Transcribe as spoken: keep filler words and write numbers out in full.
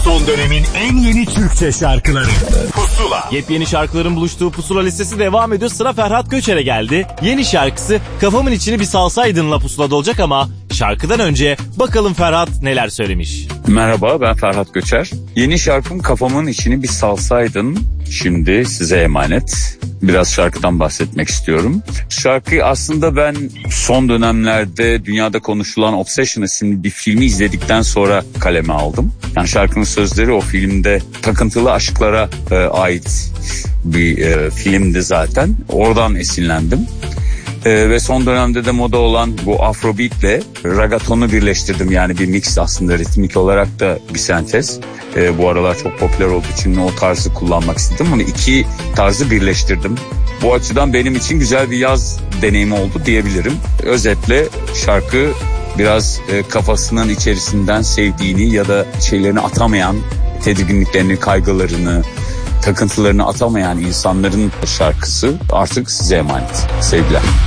Son dönemin en yeni Türkçe şarkıları Pusula. Yepyeni şarkıların buluştuğu Pusula listesi devam ediyor. Sıra Ferhat Göçer'e geldi. Yeni şarkısı Kafamın İçini Bir Salsaydın'la Pusula'da olacak ama şarkıdan önce bakalım Ferhat neler söylemiş. Merhaba, ben Ferhat Göçer. Yeni şarkım Kafamın İçini Bir Salsaydın şimdi size emanet. Biraz şarkıdan bahsetmek istiyorum. Şarkıyı aslında ben son dönemlerde dünyada konuşulan Obsession isimli bir filmi izledikten sonra kaleme aldım. Yani şarkının sözleri o filmde takıntılı aşklara e, ait bir e, filmdi zaten. Oradan esinlendim. Ee, ve son dönemde de moda olan bu Afrobeat'le ragatonu birleştirdim. Yani bir mix aslında, ritmik olarak da bir sentez. Ee, bu aralar çok popüler olduğu için o tarzı kullanmak istedim. Bunu iki tarzı birleştirdim. Bu açıdan benim için güzel bir yaz deneyimi oldu diyebilirim. Özetle şarkı biraz e, kafasının içerisinden sevdiğini ya da şeylerini atamayan, tedirginliklerini, kaygılarını, takıntılarını atamayan insanların şarkısı. Artık size emanet. Sevgiler.